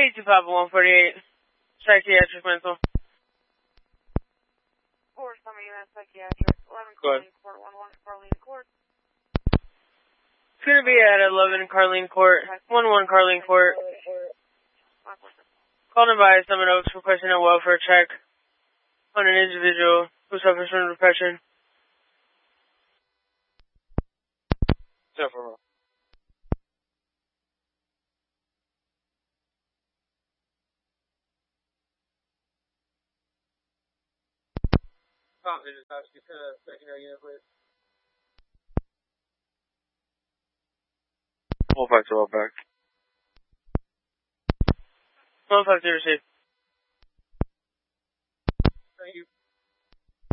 825148. Psychiatric mental. Or some of you have psychiatric. 11 Carlene Court, 11 Carlene Court. It's going to be at 11 Carlene Court, 11 Carlene Court. Called in by Summit Oaks requesting a welfare check on an individual who suffers from depression. Several. Compton is asking to the secondary unit, please. 152 back. 152 received.